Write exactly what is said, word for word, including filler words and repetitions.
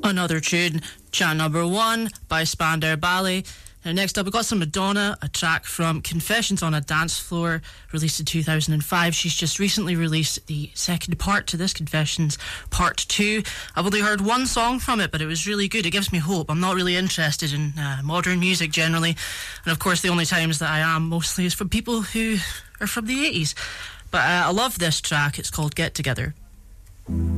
Another tune, Chant Number One by Spandau Ballet. Now next up we've got some Madonna, a track from Confessions on a Dance Floor, released in two thousand five. She's just recently released the second part to this, Confessions Part two. I've only heard one song from it, but it was really good. It gives me hope. I'm not really interested in uh, modern music generally, and of course the only times that I am mostly is from people who are from the eighties. But uh, I love this track. It's called Get Together.